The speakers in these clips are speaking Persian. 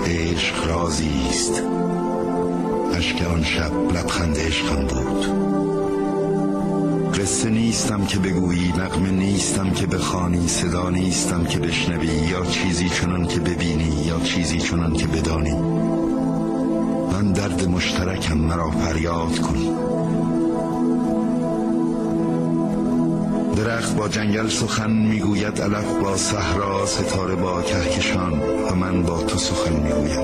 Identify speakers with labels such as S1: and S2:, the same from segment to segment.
S1: عشق رازی است، اشک آن شب لبخند عشقم بود. قصه نیستم که بگویی، نغمه نیستم که بخوانی، صدا نیستم که بشنوی، یا چیزی چنان که ببینی یا چیزی چنان که بدانی. من درد مشترکم، مرا فریاد کن. درخت با جنگل سخن میگوید، علف با صحرا، ستاره با کهکشان، و من با تو سخن میگویم.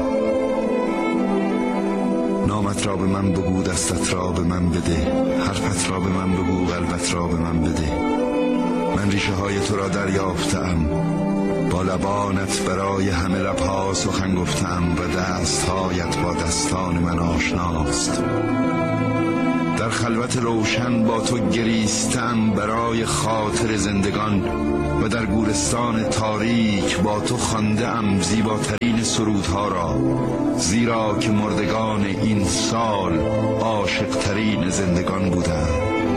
S1: نامت را به من بگو، دستت را به من بده، حرفت را به من بگو، قلبت را به من بده. من ریشه های تو را دریافتم، با لبانت برای همه لبها سخن گفتم، و دستهایت با دستان من آشناست. در خلوت روشن با تو گریستم برای خاطر زندگان، و در گورستان تاریک با تو خوانده‌ام زیباترین سرودها را، زیرا که مردگان این سال عاشق‌ترین زندگان بودند.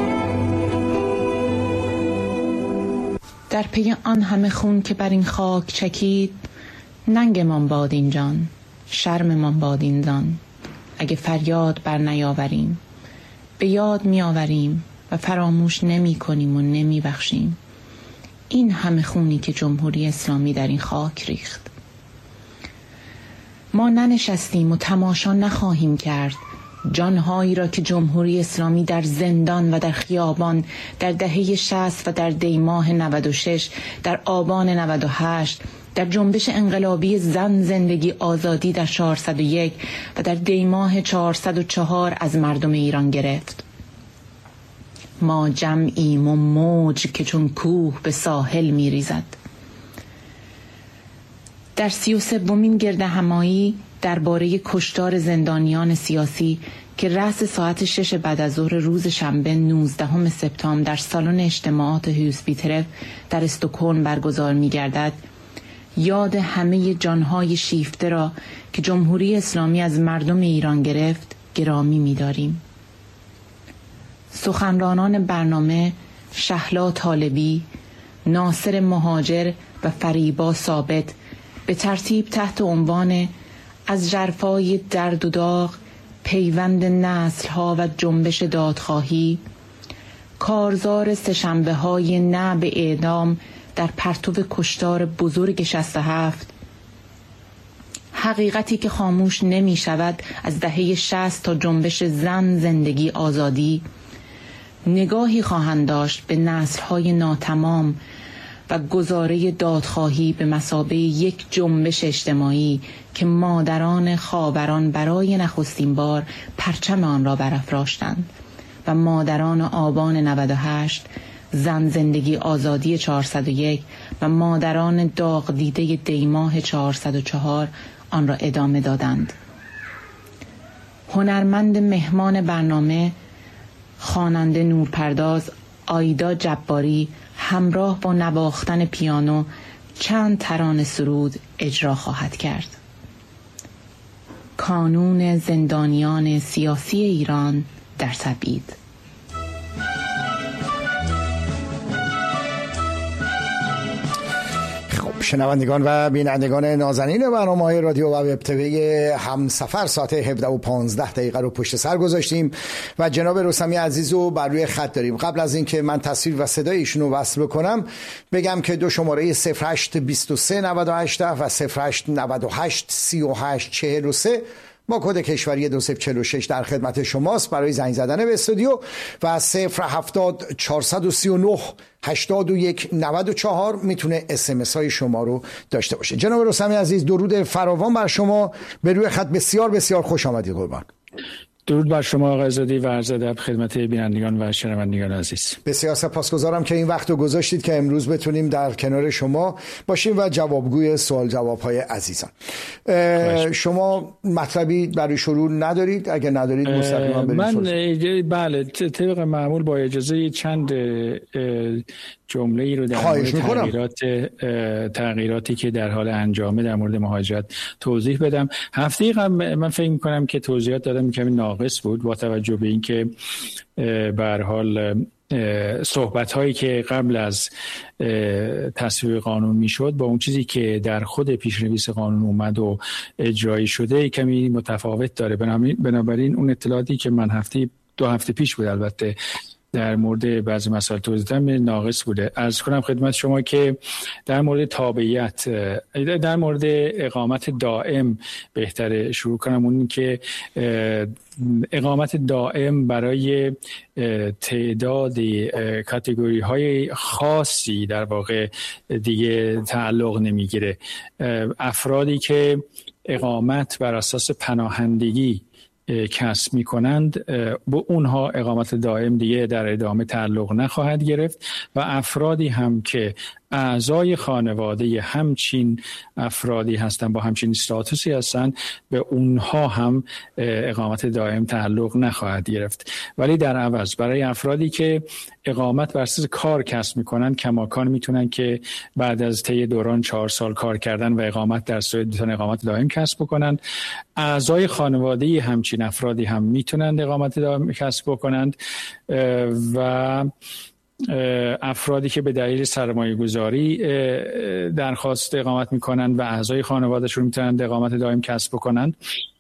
S2: در پی آن همه خون که بر این خاک چکید، ننگمان باد این جان، شرممان باد این زان. اگه فریاد بر نیاوریم، به یاد می آوریم و فراموش نمی کنیم و نمی بخشیم این همه خونی که جمهوری اسلامی در این خاک ریخت. ما ننشستیم و تماشا نخواهیم کرد جانهایی را که جمهوری اسلامی در زندان و در خیابان در دهه 60 و در دیماه 96، در آبان 98، در جنبش انقلابی زن زندگی آزادی در 401 و در دیماه 404 از مردم ایران گرفت. ما جمعیم و موج که چون کوه به ساحل می ریزد. در 33مین گرد همایی درباره کشتار زندانیان سیاسی که رأس ساعت 6 بعد از ظهر روز شنبه 19 سپتامبر در سالن اجتماعات هوسبیترف در استکهلم برگزار می گردد، یاد همه جانهای شیفته را که جمهوری اسلامی از مردم ایران گرفت گرامی می داریم. سخنرانان برنامه شهلا طالبی، ناصر مهاجر و فریبا ثابت به ترتیب تحت عنوان از ژرفای درد و داغ، پیوند نسل‌ها و جنبش دادخواهی، کارزار سه‌شنبه‌های نه به اعدام در پرتو کشتار بزرگ 67، حقیقتی که خاموش نمی شود از دهه 60 تا جنبش زن زندگی آزادی، نگاهی خواهند داشت به نسل‌های ناتمام و گزاره دادخواهی به مثابه یک جنبش اجتماعی که مادران خاوران برای نخستین بار پرچم آن را برافراشتند و مادران آبان 98، زن زندگی آزادی 401 و مادران داغ دیده دیماه 404 آن را ادامه دادند. هنرمند مهمان برنامه خواننده نورپرداز آیدا جباری همراه با نواختن پیانو چند ترانه سرود اجرا خواهد کرد. کانون زندانیان سیاسی ایران در تبعید.
S3: شنوندگان و بینندگان نازنین برنامه‌های رادیو و وب تیوی همسفر، ساعت 17:15 رو پشت سر گذاشتیم و جناب رستمی عزیز رو بر روی خط داریم. قبل از اینکه من تصویر و صدای ایشون رو وصل بکنم بگم که دو شماره 082398 و 08983843 با کد کشوری 2046 در خدمت شماست برای زنگ زدن به استودیو و 070-439-81-94 میتونه SMS های شما رو داشته باشه. جناب رستمی عزیز، درود فراوان بر شما، به روی خط بسیار بسیار خوش آمدید. قربان.
S4: درود بر شما آقای زادی و عرض ادب خدمت بینندگان و شنوندگان عزیز.
S3: بسیار سپاسگزارم که این وقت رو گذاشتید که امروز بتونیم در کنار شما باشیم و جوابگوی سوال جواب‌های عزیزان. شما مطلبی برای شروع ندارید؟ اگر ندارید مستقیما برید.
S4: من بله طبق معمول با اجازه چند جمله ای رو در مورد تغییراتی که در حال انجامه در مورد مهاجرت توضیح بدم. هفته قبل من فکر می‌کنم که توضیحات دادم کمی ناقص بود با توجه به اینکه به هر حال صحبت هایی که قبل از تصویب قانون میشد با اون چیزی که در خود پیشنویس قانون اومد و اجرایی شده کمی متفاوت داره. بنابراین اون اطلاعاتی که من دو هفته پیش بود البته در مورد بعضی مسائل توضیح دادم ناقص بوده. عرض کنم خدمت شما که در مورد تابعیت، در مورد اقامت دائم بهتره شروع کنم. اون که اقامت دائم برای تعداد کاتگوری های خاصی در واقع دیگه تعلق نمیگیره. افرادی که اقامت بر اساس پناهندگی کسب می کنند به اونها اقامت دائم دیگه در ادامه تعلق نخواهد گرفت و افرادی هم که اعضای خانواده همچین افرادی هستند با همچین استاتوسی هستند به اونها هم اقامت دائم تعلق نخواهد گرفت. ولی در عوض برای افرادی که اقامت بر اساس کار کسب میکنن کماکان میتونن که بعد از طی دوران 4 سال کار کردن و اقامت در سوئد میتونن اقامت دائم کسب بکنن. اعضای خانواده همچین افرادی هم میتونن اقامت دائم کسب بکنند و افرادی که به دلیل سرمایه گذاری درخواست اقامت میکنند و اعضای خانوادهشون میتونند اقامت دائم کسب بکنند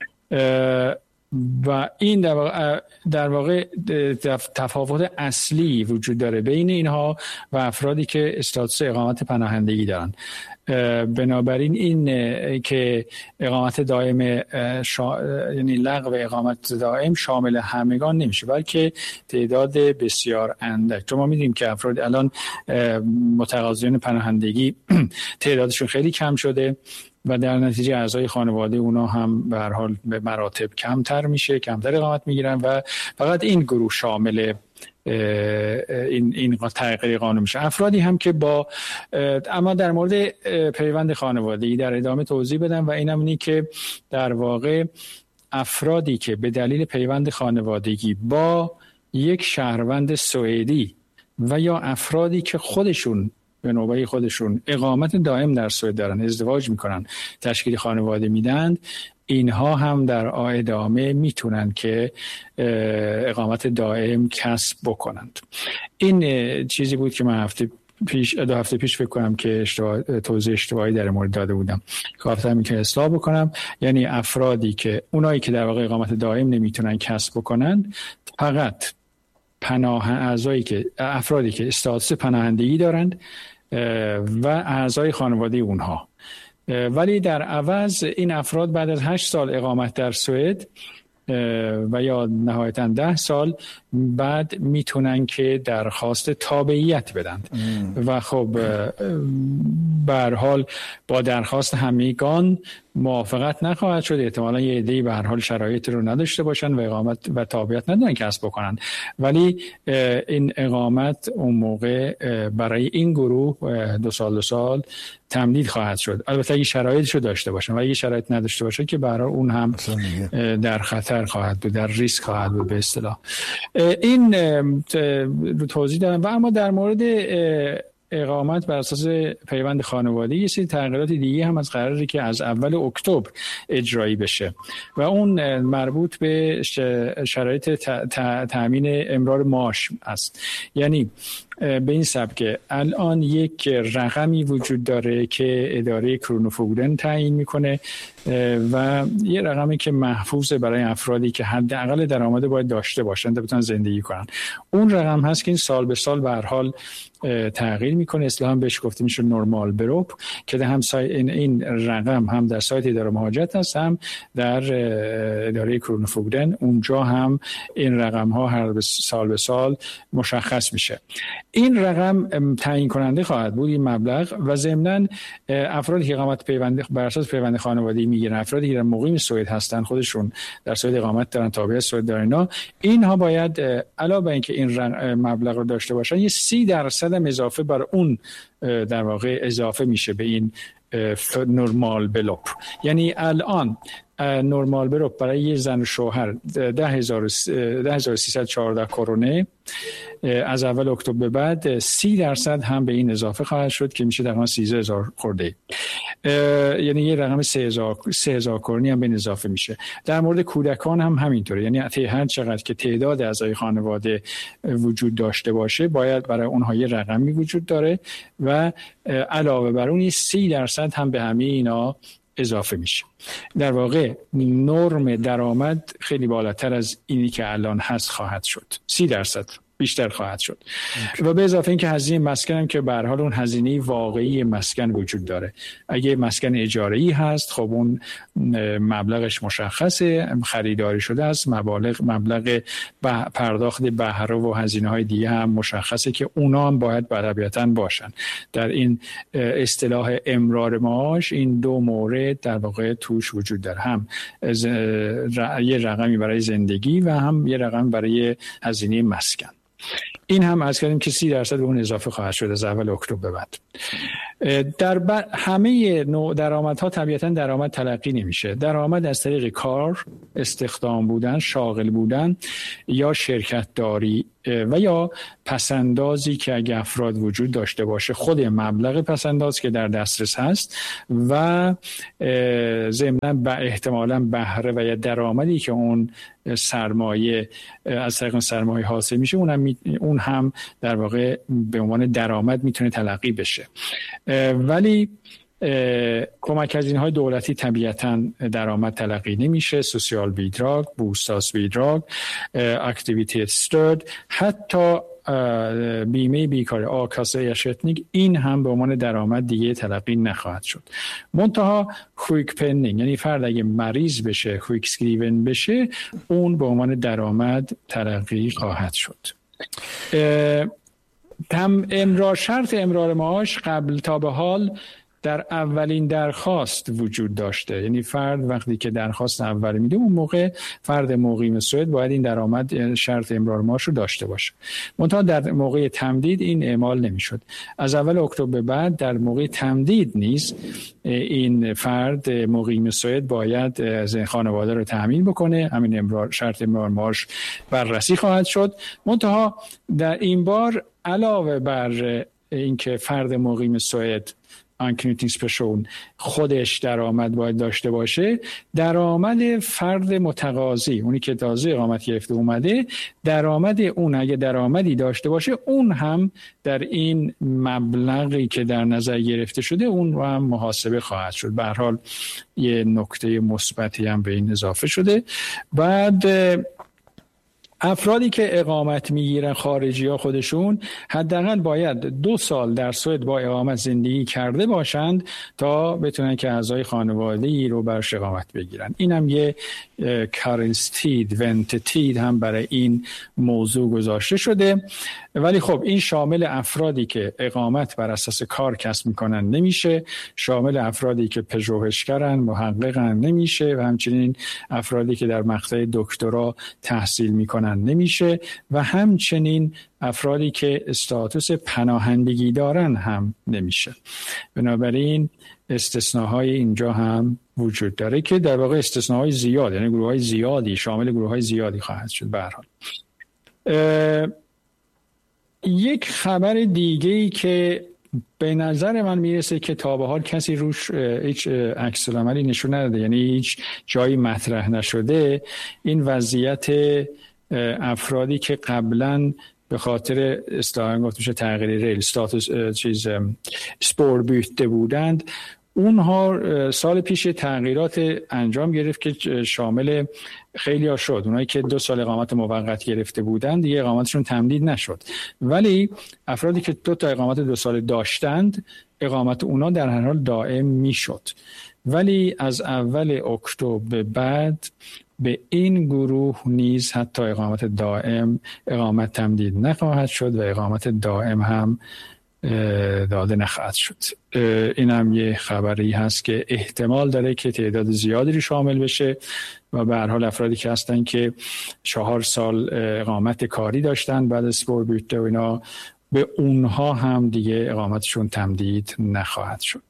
S4: و این در واقع تفاوت اصلی وجود داره بین اینها و افرادی که استاتوس اقامت پناهندگی دارن. بنابراین این که اقامت دائم یعنی لغو اقامت دائم شامل همگان نمیشه بلکه تعداد بسیار اندک. چون ما میدونیم که افراد الان متقاضیان پناهندگی تعدادشون خیلی کم شده و در نتیجه اعضای خانواده اونا هم به هر حال به مراتب کمتر اقامت میگیرن و فقط این گروه شامل این تغییر قانون میشه. افرادی هم که اما در مورد پیوند خانوادگی در ادامه توضیح بدم و اینم اینی که در واقع افرادی که به دلیل پیوند خانوادگی با یک شهروند سوئدی و یا افرادی که خودشون به نوبه خودشون اقامت دائم در سوئد دارن ازدواج میکنن تشکیل خانواده میدند، اینها هم در ادامه میتونن که اقامت دائم کسب بکنند. این چیزی بود که من دو هفته پیش فکر کنم که توضیح اشتباهی در مورد داده بودم. خواستم که اصلاح بکنم. یعنی اونایی که در واقع اقامت دائم نمیتونن کسب بکنند فقط افرادی که استاتوس پناهندگی دارند و اعضای خانواده اونها. ولی در عوض این افراد بعد از 8 سال اقامت در سوئد و یا نهایتاً 10 سال بعد میتونن که درخواست تابعیت بدند و خب به هر حال با درخواست همگان موافقت نخواهد شد. احتمالاً یه عده‌ای به هر حال شرایط رو نداشته باشن و اقامت و تابعیت ندارن کسب بکنن، ولی این اقامت اون موقع برای این گروه 2 سال تمدید خواهد شد. البته اگه شرایطش رو داشته باشن و اگه شرایط نداشته باشه که برای اون هم در خطر خواهد بود، در ریسک خواهد بود به اصطلاح. این رو توضیح دادم. و اما در مورد اقامت بر اساس پیوند خانوادگی یه سری تغییرات دیگه هم از قراره که از اول اکتبر اجرایی بشه و اون مربوط به شرایط تأمین امرار معاش است. یعنی به این سبک الان یک رقمی وجود داره که اداره کرونوفوگدن تعیین میکنه و یه رقمی که محفوظه برای افرادی که حداقل درآمد باید داشته باشن تا بتونن زندگی کنن. اون رقم هست که این سال به سال به هر حال تغییر میکنه. اصطلاحاً بهش گفته میشه نورمال بروپ که هم این رقم هم در سایت اداره مهاجرت هست هم در اداره کرونوفوگدن. اونجا هم این رقم ها هر سال به سال مشخص میشه. این رقم تعیین کننده خواهد بود این مبلغ و ضمناً افرادی که اقامت بر اساس پیوند خانوادگی میگیرن، افرادی که در مقیم سوئد هستن، خودشون در سوئد اقامت دارن، تابع سوئد دارن، اینها باید علاوه بر اینکه این مبلغ رو داشته باشن یه 30% هم اضافه بر اون در واقع اضافه میشه به این نورمال بلوپ. یعنی الان نورمال بروپ برای یه زن و شوهر 10,314 کرونه از اول اکتبر به بعد 30% هم به این اضافه خواهد شد که میشه تقریبا 13,000 خورده. یعنی یه رقم 3000 کرونی هم به اضافه میشه. در مورد کودکان هم همینطوره، یعنی هر چقدر که تعداد اعضای خانواده وجود داشته باشه باید برای اونها یه رقمی وجود داره و علاوه بر اون 30% هم به همه اینا اضافه میشه. در واقع نرم درآمد خیلی بالاتر از اینی که الان هست خواهد شد، 30% بیشتر خواهد شد. و به اضافه اینکه هزینه مسکن هم که به هر حال اون هزینه واقعی مسکن وجود داره. اگه مسکن اجاره‌ای هست خب اون مبلغش مشخصه، خریداری شده است، مبلغ پرداخت بهره و هزینه‌های دیگه هم مشخصه که اونا هم باید طبیعتاً باشن. در این اصطلاح امرار معاش این دو مورد در واقع توش وجود داره، هم یه رقمی برای زندگی و هم یه رقم برای هزینه مسکن. این هم از کردیم که 30% به اون اضافه خواهد شد از اول اکتبر به بعد. در همه نوع درآمدها طبیعتاً درآمد تلقی نمیشه. درآمد از طریق کار، استخدام بودن، شاغل بودن یا شرکت داری و یا پسندازی که اگه افراد وجود داشته باشه، خود مبلغ پسنداز که در دسترس هست و ضمناً احتمالاً بهره و یا درآمدی که اون سرمایه از طریق سرمایه حاصل میشه، اون هم در واقع به عنوان درآمد میتونه تلقی بشه. ولی کمک هزینه‌های دولتی طبیعتاً درآمد تلقی نمیشه. سوسیال بیدراگ، بوستاسبیدراگ، اکتیویتی استرد، حتی بیمه بیکاری آکاسه اشتنیک، این هم به عنوان درآمد دیگه تلقی نخواهد شد. منتها کویک پنینگ، یعنی فرد اگه مریض بشه، کویک اسکریون بشه، اون به عنوان درآمد تلقی خواهد شد. شرط امرار معاش قبل تا به حال در اولین درخواست وجود داشته، یعنی فرد وقتی که درخواست اول میده اون موقع فرد مقیم سوئد باید این درآمد شرط امرار معاش رو داشته باشه. منتها در موقع تمدید این اعمال نمیشد. از اول اکتبر به بعد در موقع تمدید نیز این فرد مقیم سوئد باید از خانواده رو تامین بکنه، همین شرط امرار معاش بررسی خواهد شد. منتها در این بار علاوه بر اینکه فرد مقیم سوئد آنکنوتینگز پرسون خودش درآمد باید داشته باشه، درآمد فرد متقاضی، اونی که تازه اقامت گرفته اومده، درآمد اون اگه درآمدی داشته باشه، اون هم در این مبلغی که در نظر گرفته شده اون رو هم محاسبه خواهد شد. به هر حال یه نکته مثبتی هم به این اضافه شده. بعد افرادی که اقامت میگیرن خارجی ها خودشون حداقل باید 2 سال در سوئد با اقامت زندگی کرده باشند تا بتونن که اعضای خانواده‌ای رو برش اقامت بگیرن. این هم یه کارنستید ونتتید هم برای این موضوع گذاشته شده. ولی خب این شامل افرادی که اقامت بر اساس کار کسب میکنن نمیشه، شامل افرادی که پژوهشگرن، محققن نمیشه و همچنین افرادی که در مقطع دکترا تحصیل میکنن نمیشه و همچنین افرادی که استاتوس پناهندگی دارن هم نمیشه. بنابراین استثناهای اینجا هم وجود داره که در واقع استثناهای زیاد، یعنی گروه‌های زیادی، شامل گروه‌های زیادی خواهد شد. به هر حال یک خبر دیگه‌ای که به نظر من میرسه که تا به حال کسی روش هیچ عکس العملی نشون نداده، یعنی هیچ جایی مطرح نشده، این وضعیت افرادی که قبلاً به خاطر اصطلاحاً گفته میشه تغییر ریل استاتوس سپور بیوته بودند، اونها سال پیش تغییرات انجام گرفت که شامل خیلی ها شد. اونایی که 2 سال اقامت موقت گرفته بودند دیگه اقامتشون تمدید نشد، ولی افرادی که 2 تا اقامت 2 سال داشتند اقامت اونا در هر حال دائم میشد. ولی از اول اکتبر به بعد به این گروه نیز حتی اقامت دائم اقامت تمدید نخواهد شد و اقامت دائم هم داده نخواهد شد. این هم یه خبری هست که احتمال داره که تعداد زیادی رو شامل بشه و به هر حال افرادی که هستن که 4 سال اقامت کاری داشتن بعد از سپور بیوته و اینا، به اونها هم دیگه اقامتشون تمدید نخواهد شد.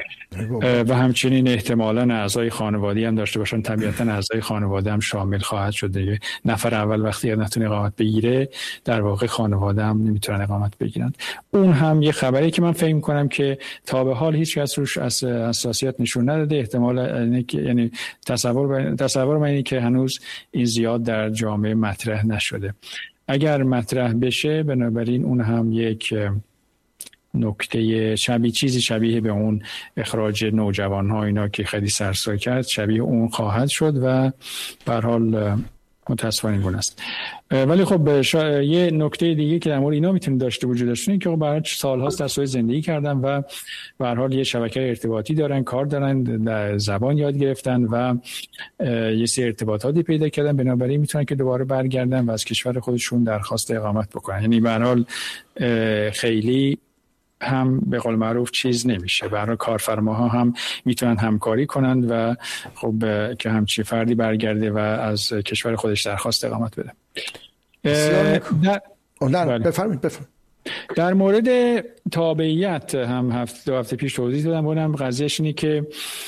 S4: و همچنین احتمالاً اعضای خانوادی هم داشته باشن. طبیعتاً اعضای خانواده هم شامل خواهد شد دیگه. نفر اول وقتی نتونه اقامت بگیره، در واقع خانواده هم نمیتونن اقامت بگیرن. اون هم یه خبری که من فکر می‌کنم که تا به حال هیچ کس روش حساسیت نشون نداده. احتمال یعنی تصور من اینه که هنوز این زیاد در جامعه مطرح نشده. اگر مطرح بشه، بنابراین اون هم یک نکته چیزی شبیه به اون اخراج نوجوان‌ها اینا که خیلی سرسای کرد، شبیه اون خواهد شد و به هر حال متاسفانه این گونه است. ولی خب یه نکته دیگه که در مورد اینا میتونه داشته وجود داشته اینه که خب برای سال‌هاست در سوئد زندگی کردن و به هر حال یه شبکه ارتباطی دارن، کار دارن، در زبان یاد گرفتن و یه سری ارتباطاتی پیدا کردن، بنابراین میتونن که دوباره برگردن و از کشور خودشون درخواست اقامت بکنن. یعنی به هر حال خیلی هم به قول معروف چیز نمیشه. برای کارفرماها هم میتونن همکاری کنند و خب که همچین فردی برگرده و از کشور خودش درخواست اقامت بده.
S3: بفرمایید.
S4: در مورد تابعیت هم دو هفته پیش توضیح دادم. اونم قضیهش اینه که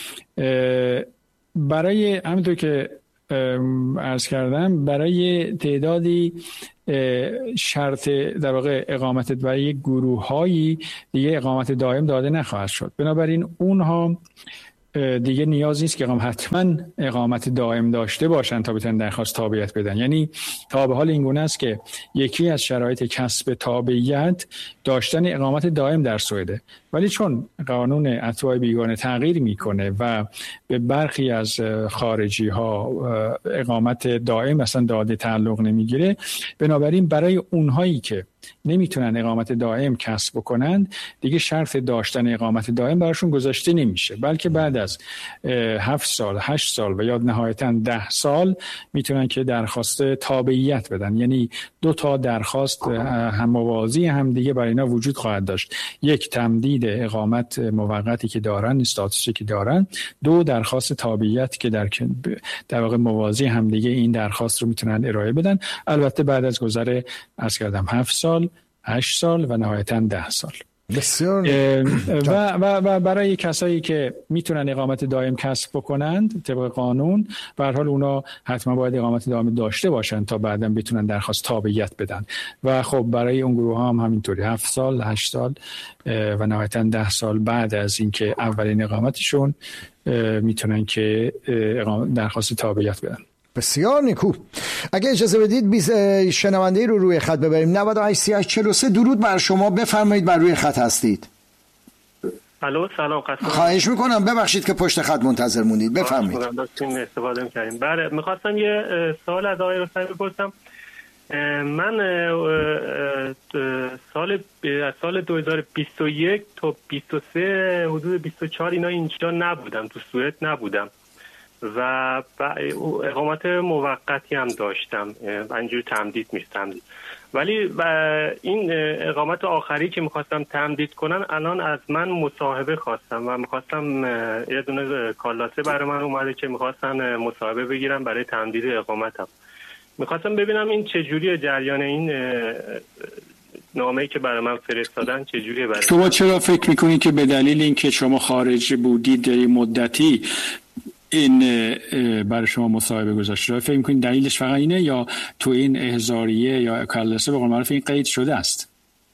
S4: برای همونطور که عرض کردم، برای تعدادی شرط در واقع اقامت برای گروه‌هایی دیگه اقامت دائم داده نخواهد شد. بنابراین اونها دیگه نیاز نیست که حتما اقامت دائم داشته باشن تا بتونن درخواست تابعیت بدن. یعنی تا به حال این گونه است که یکی از شرایط کسب تابعیت داشتن اقامت دائم در سوئد، ولی چون قانون اتباع بیگانه تغییر میکنه و به برخی از خارجی ها اقامت دائم اصلا داده تعلق نمیگیره، بنابراین برای اونهایی که نمیتونن اقامت دائم کسب بکنند دیگه شرط داشتن اقامت دائم براشون گذاشته نمیشه، بلکه بعد از 7 سال 8 سال و یا نهایتاً 10 سال میتونن که درخواست تابعیت بدن. یعنی 2 تا درخواست هم موازی هم دیگه برای اینا وجود خواهد داشت. یک، تمدید اقامت موقتی که دارن، استاتوسی که دارن. 2، درخواست تابعیت که در واقع موازی هم دیگه این درخواست رو میتونن ارائه بدن. البته بعد از گذر از کردم 7 سال 8 سال و نهایتاً 10 سال.
S3: بسیار
S4: و برای کسایی که میتونن اقامت دائم کسب بکنند طبق قانون، به هر حال اونا حتما باید اقامت دائم داشته باشن تا بعداً بتونن درخواست تابعیت بدن. و خب برای اون گروه ها هم همینطوری 7 سال 8 سال و نهایتاً 10 سال بعد از اینکه اولین اقامتشون میتونن که درخواست تابعیت بدن.
S3: بسیار نیکو. اگه اجازه بدید شنونده رو روی خط ببریم. 983843 درود بر شما، بفرمایید، بر روی خط هستید.
S5: الو، سلام.
S3: خواهش میکنم، ببخشید که پشت خط منتظر موندید، بفرمایید.
S5: داشتیم استفاده می‌کردیم. بله، می‌خواستم یه سوال از آقای رستمی بپرسم. من سال 2021 تا 23 حدود 24 اینا اینجا نبودم، تو سوئد نبودم و اقامت موقتی هم داشتم، اینجوری تمدید ولی این اقامت آخری که میخواستم تمدید کنن الان از من مصاحبه خواستم و میخواستم یه دونه کالاسه برای من اومده که میخواستن مصاحبه بگیرم برای تمدید اقامتم. میخواستم ببینم این چجوریه جریان این نامه‌ای که برای من فرستادن چجوریه. برای
S4: شما چرا فکر میکنید که به دلیل اینکه شما خارج بودید در مدتی این برای شما مصاحبه گذاشته؟ فکر می‌کنید دلیلش فقط اینه یا تو این احضاریه یا کالاسه به قول معروف این قید شده است؟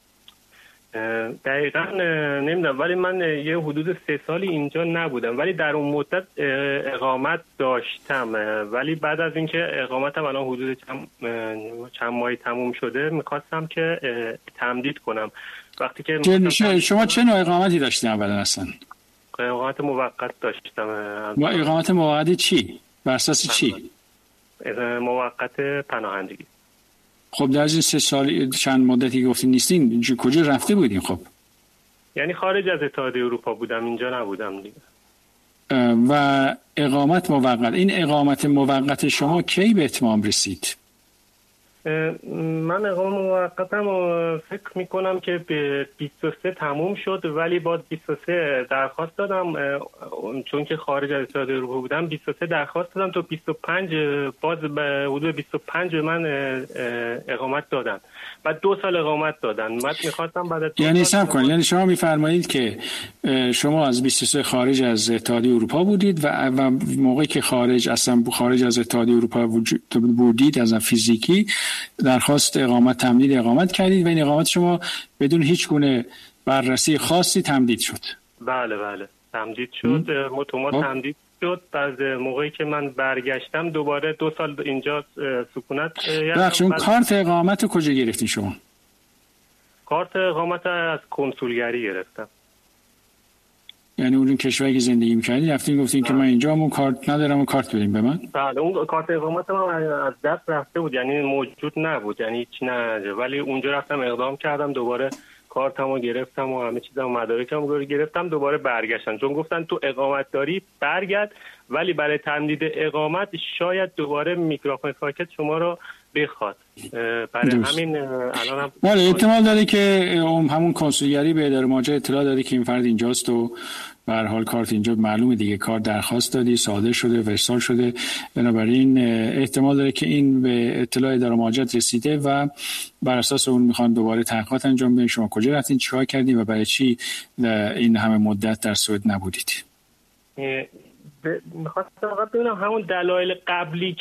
S5: دقیقاً نمیدونم، ولی من یه حدود 3 سالی اینجا نبودم، ولی در اون مدت اقامت داشتم، ولی بعد از اینکه اقامتم الان حدود چند ماهی تموم شده می‌خواستم که تمدید کنم. وقتی که
S4: شما چه نوع اقامتی داشتین اولا اصلا؟
S5: اقامت موقت داشتم.
S4: اقامت موقتی چی؟ بر اساس چی؟
S5: موقت پناهندگی.
S4: خب در این 3 سال چند مدتی گفتین نیستین، کجا رفته بودین؟ خب
S5: یعنی خارج از اتحادیه اروپا بودم، اینجا نبودم دیگه.
S4: و اقامت موقت، این اقامت موقت شما کی به اتمام رسید؟
S5: من اقامت موقتم فکر میکنم که به 23 تموم شد، ولی باز 23 درخواست دادم، چون که خارج از اتحادیه اروپا بودم 23 درخواست دادم تا 25 باز به حدود 25 به من اقامت دادن، بعد 2 سال اقامت دادن. بعد میخواستم بعد
S4: یعنی سم کن، یعنی شما میفرمایید که شما از 23 خارج از اتحادیه اروپا بودید و موقعی که خارج از اتحادیه اروپا بودید از فیزیکی درخواست اقامت تمدید اقامت کردید و این اقامت شما بدون هیچ گونه بررسی خاصی تمدید شد.
S5: بله تمدید شد، اتومات تمدید شد. بعد موقعی که من برگشتم دوباره 2 سال اینجا سکونت
S4: چون کارت اقامت رو کجا گرفتین شما؟
S5: کارت اقامت از کنسولگری گرفتم.
S4: یعنی اون کشوری که زندگی می‌کردی رفتین گفتین که من اینجا همون کارت ندارم و کارت بدین به من؟
S5: بله، اون کارت اقامت من از دست رفته بود، یعنی موجود نبود، یعنی هیچ نه، ولی اونجا رفتم اقدام کردم دوباره کارتمو گرفتم و همه چیزامو مدارکمو رو گرفتم، دوباره برگشتم چون گفتن تو اقامت داری برگرد، ولی برای تمدید اقامت شاید دوباره میکروفون پاکت شما رو بخواد. برای همین الانم
S4: ولی احتمال داره که همون کنسولگری به اداره مهاجرت اطلاع داره که این فرد اینجاست و به هر حال کارت اینجا معلومه دیگه، کارت درخواست دادی، صادر شده، ارسال شده، بنابراین احتمال داره که این به اطلاع اداره مهاجرت رسیده و بر اساس اون میخوان دوباره تحقیقات انجام بدن. شما کجا رفتین، چیکار کردین و برای چی این همه مدت در سوئد نبودید؟
S5: میخواستم فقط ببینم همون دلایل قبلی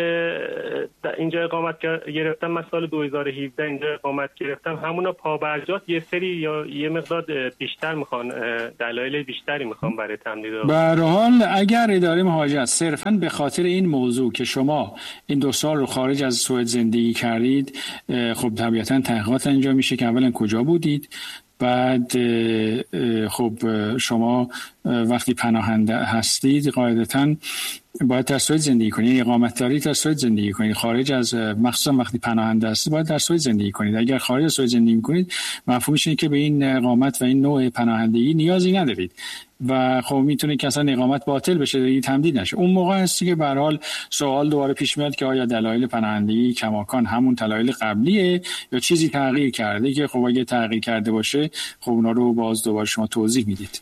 S5: که اینجا اقامت گرفتم، من سال 2017 اینجا اقامت گرفتم، همونا پابرجات یه سری یا یه مقدار بیشتر میخوان، دلایل بیشتری میخوان برای تمدید.
S4: به هر حال اگر اداره مهاجرت صرفاً به خاطر این موضوع که شما این 2 سال رو خارج از سوئد زندگی کردید، خب طبیعتاً تحقیقات انجام میشه که اولا کجا بودید، بعد خب شما وقتی پناهنده هستید قاعدتاً باید در سوئد زندگی کنید، یعنی اقامت دارید در سوئد زندگی کنید، خارج از مخصوصا وقتی پناهنده هستید باید در سوئد زندگی کنید. اگر خارج از سوئد زندگی کنید مفهومش اینه که به این اقامت و این نوع پناهندگی نیازی ندارید و خب میتونه که اصلا اقامت باطل بشه، دیگه تمدید نشه. اون موقع هستی که به هر حال سوال دوباره پیش میاد که آیا دلایل پناهندگی کماکان همون دلایل قبلیه یا چیزی تغییر کرده، که خب اگه تغییر کرده باشه خب اونا رو باز دوباره شما توضیح میدید.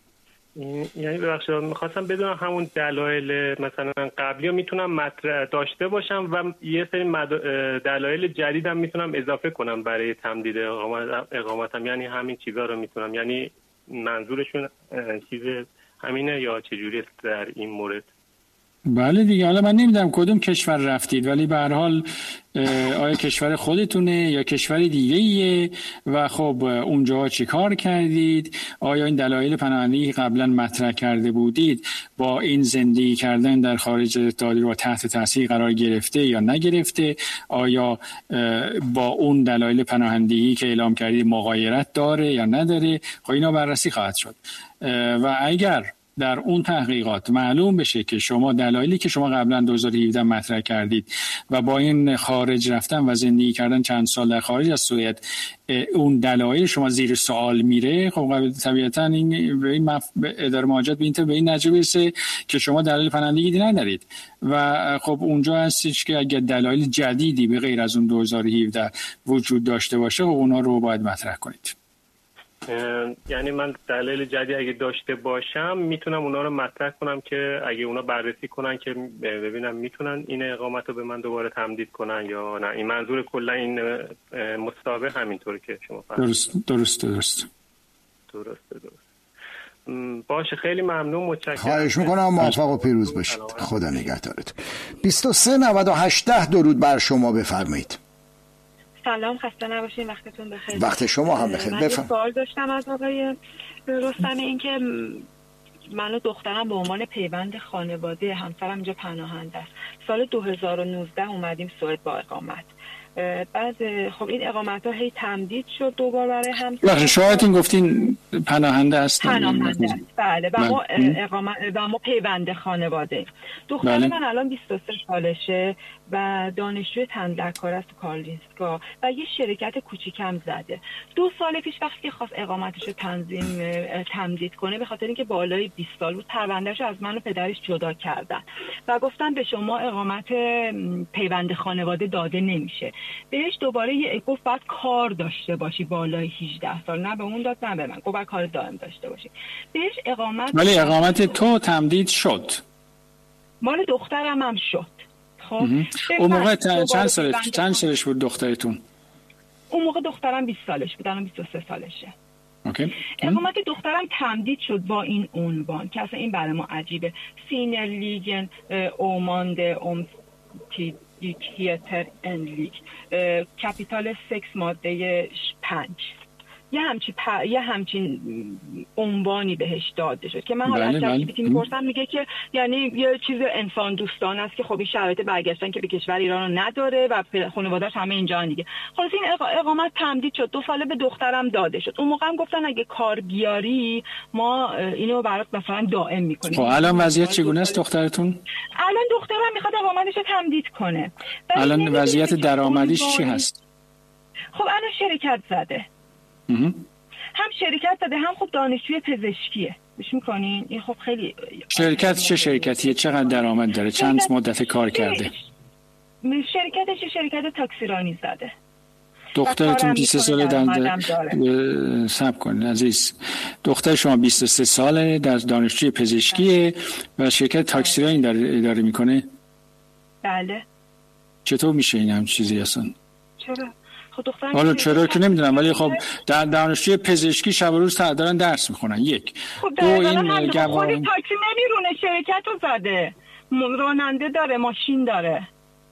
S5: یعنی ببخشید میخواستم بدونم همون دلایل مثلا قبلی رو میتونم مطرح داشته باشم و یه سری دلایل جدیدم میتونم اضافه کنم برای تمدید اقامتم، یعنی همین چیزا رو میتونم، یعنی منظورشون چیز همینه یا چجوری است در این مورد؟
S4: بله دیگه، حالا من نمیدونم کدوم کشور رفتید، ولی به هر حال آیا کشور خودتونه یا کشور دیگه ایه و خب اونجا چی کار کردید، آیا این دلایل پناهندگی قبلا مطرح کرده بودید با این زندگی کردن در خارج اتحادیه رو تحت تاثیر قرار گرفته یا نگرفته، آیا با اون دلایل پناهندگی که اعلام کردید مغایرت داره یا نداره، خب اینا بررسی خواهد شد و اگر در اون تحقیقات معلوم بشه که شما دلایلی که شما قبلا 2017 مطرح کردید و با این خارج رفتن و زندگی کردن چند سال در خارج از سوئد اون دلایل شما زیر سوال میره، خب طبیعتا این به این اداره مهاجرت به این نتیجه برسه که شما دلایل پناهندگی ندارید و خب اونجا هستش که اگر دلایل جدیدی به غیر از اون 2017 وجود داشته باشه خب اونا رو باید مطرح کنید.
S5: یعنی من دلیل جدید اگه داشته باشم میتونم اونا رو مطرح کنم که اگه اونا بررسی کنن که ببینم میتونن این اقامت رو به من دوباره تمدید کنن یا نه. این منظور کلا این مصاحبه همینطوره که شما فرمودید.
S4: درست.
S5: باشه، خیلی ممنون، متشکرم.
S3: خواهش میکنم، موفق و پیروز باشید. خدا نگهدارت. 2398 درود بر شما، بفرمایید.
S6: سلام، خسته نباشین، وقتتون بخیر.
S3: وقت شما هم بخیر.
S6: من سوال داشتم از آقای رستمی، این که من و دخترم به عنوان پیوند خانواده، همسرم اینجا پناهنده است، سال 2019 اومدیم سوئد با اقامت. بعد خب این اقامت ها هی تمدید شد دوبار برای همسر.
S4: شاید این گفتین پناهنده است.
S6: پناهنده است، بله. و ما پیوند خانواده. دختر من الان 23 سالشه و دانشجوی تندرکار است تو کارلینسکا و یه شرکت کوچیکم زده. 2 سال پیش وقتی که خواست اقامتش رو تمدید کنه، به خاطر اینکه بالای 20 سال بود، پروندهش از من و پدرش جدا کردن و گفتن به شما اقامت پیوند خانواده داده نمیشه. بهش دوباره گفت باید کار داشته باشی بالای 18 سال، نه به اون داد نه به من، گفت باید کار دائم داشته باشی. بهش اقامت،
S4: ولی اقامت تو تمدید شد،
S6: مال دخترم هم شد. خب
S4: اون موقع چند سالش بود دخترتون؟
S6: اون موقع دخترم 20 سالش بود، الان 23 سالشه.
S4: اوکی.
S6: اقامت دخترم تمدید شد با این عنوان که اصلا این برای ما عجیبه: سینر لیگن اوماند تیتر ان لیگ کپیتال 6 ماده 5. یه همچین عنوانی بهش داده شد که من حالا از چپیتی میپرسم، میگه که یعنی یه چیز انسان دوستان است که خب این شرایط برگشتن که به کشور ایران رو نداره و خانواده‌اش همه اینجا دیگه. خلاص این اقامت تمدید شد، 2 ساله به دخترم داده شد. اون موقع هم گفتن اگه کار بیاری ما اینو برات مثلا دائم میکنیم.
S4: خب الان وضعیت چگونه است دخترتون؟
S6: الان دخترم میخواد اقامتش رو تمدید کنه.
S4: الان وضعیت درآمدیش چی هست؟
S6: خب الان شرکت زده. هم شرکت داده هم خب دانشجوی پزشکیه. بهش میکنین این خب خیلی
S4: شرکت چه شرکتیه؟ چقدر درآمد داره؟ چند مدت کار کرده؟
S6: شرکتش شرکت تاکسیرانی زده.
S4: دخترتون 23 ساله صبر کن عزیز، دختر شما 23 ساله، در دانشجوی پزشکیه و شرکت تاکسیرانی داره اداره میکنه؟
S6: بله.
S4: چطور میشه این هم چیزی اصلا؟
S6: چرا؟
S4: حالا چرا که نمیدونم، ولی خب در دانشجوی پزشکی شب و روز دارن درس میخونن. یک
S6: خب دو این گواهی تاکسی نمیرونه، شرکت رو زده، راننده داره، ماشین داره.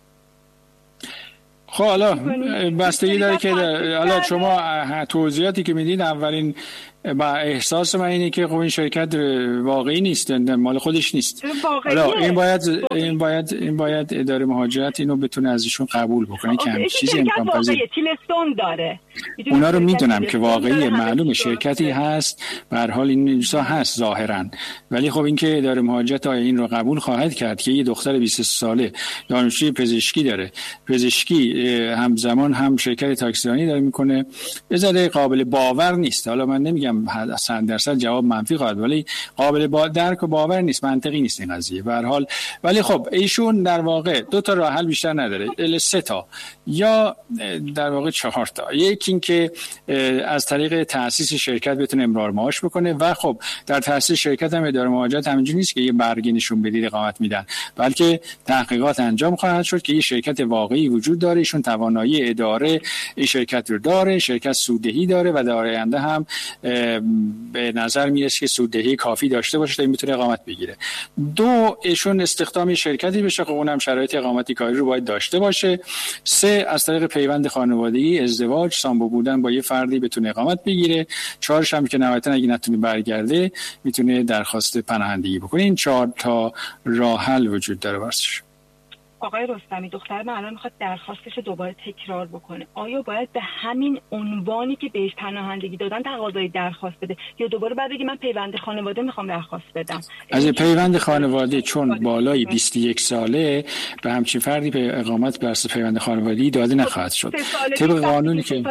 S4: خب حالا بستگی داره که حالا شما توضیحاتی که میدید اولین با احساس من اینه که خب این شرکت واقعی نیست، مال خودش نیست. حالا این باید اداره مهاجرت اینو بتونه از ایشون قبول بکنه که همین چیزی امکان پذیر
S6: تیلستون داره.
S4: اونا رو میدونم که واقعی معلومه شرکتی هست، به هر حال این چیزا هست ظاهرا، ولی خب این که اداره مهاجرت آیا این رو قبول خواهد کرد که یه دختر 23 ساله دانشجوی پزشکی داره، پزشکی همزمان هم شرکت تاکسیرانی داره میکنه، یه ذره قابل باور نیست. حالا من نمیگم 100% جواب منفی خواهد، ولی قابل درک و باور نیست، منطقی نیست این قضیه به هر حال. ولی خب ایشون در واقع 2 تا راه حل بیشتر نداره، 3 تا یا در واقع 4 تا. یکی این که از طریق تأسیس شرکت بتونه امرار معاش بکنه و خب در تأسیس شرکت هم اداره مهاجرت همینجوری نیست که یه برگی نشون بدید اقامت میدن، بلکه تحقیقات انجام خواهد شد که یه شرکت واقعی وجود داره، ایشون توانایی اداره این شرکت رو داره، شرکت سوددهی داره و در آینده هم به نظر میرسه که سوددهی کافی داشته باشه تا این میتونه اقامت بگیره. 2 ایشون استخدام شرکتی بشه که اونم شرایط اقامتی کاری رو باید داشته باشه. 3 از طریق پیوند خانوادگی، ازدواج، سامبو بودن با یه فردی بتونه اقامت بگیره. 4 هم که نهایتا اگه نتونه برگرده میتونه درخواست پناهندگی بکنه. این 4 تا راه حل وجود داره واسش.
S6: آقای رستمی، دختر من الان میخواد درخواستش رو دوباره تکرار بکنه. آیا باید به همین عنوانی که بهش پناهندگی دادن تقاضای درخواست بده یا دوباره بعد بگه من پیوند خانواده میخوام درخواست بدم؟
S4: از پیوند خانواده چون بالای 21 ساله به همچین فردی به اقامت بر اساس پیوند خانوادگی داده نخواهد شد. طبق قانونی که